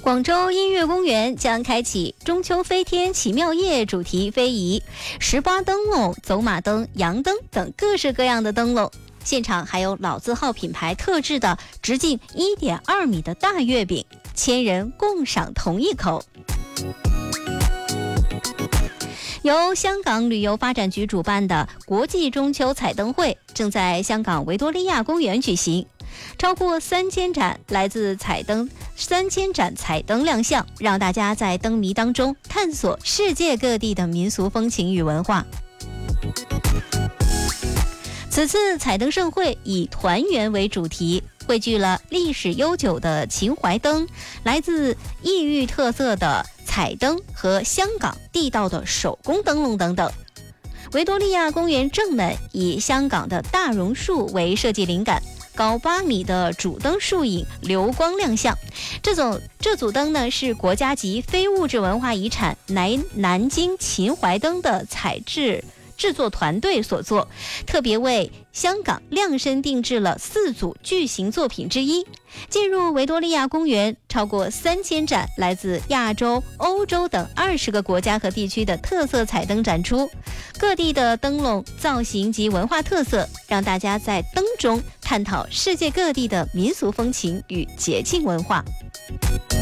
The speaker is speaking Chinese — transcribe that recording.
广州音乐公园将开启中秋飞天奇妙夜主题非遗，18灯笼、走马灯、羊灯等各式各样的灯笼。现场还有老字号品牌特制的直径1.2米的大月饼，1000人共赏同一口。由香港旅游发展局主办的国际中秋彩灯会正在香港维多利亚公园举行，超过3000盏彩灯亮相，让大家在灯谜当中探索世界各地的民俗风情与文化。此次彩灯盛会以团圆为主题，汇聚了历史悠久的秦淮灯、来自异域特色的彩灯和香港地道的手工灯笼等等。维多利亚公园正门以香港的大榕树为设计灵感，高8米的主灯树影流光亮相。这组灯呢是国家级非物质文化遗产南京秦淮灯的制作团队所做，特别为香港量身定制了4组巨型作品之一。进入维多利亚公园，超过3000盏来自亚洲、欧洲等20个国家和地区的特色彩灯展出，各地的灯笼造型及文化特色，让大家在灯中探讨世界各地的民俗风情与节庆文化。